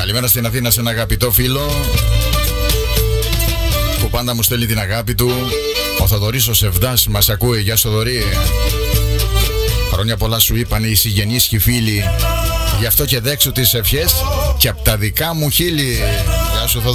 Καλημέρα στην Αθήνα σε ένα αγαπητό φίλο που πάντα μου στέλνει την αγάπη του. Ο Θοδωρής ο Σεβδάς μας ακούει. Γεια σου Θοδωρή. Χρόνια πολλά σου είπαν οι συγγενείς και οι φίλοι. Γι' αυτό και δέξου τις ευχές και απ' τα δικά μου χείλη. Γεια σου Θοδωρή.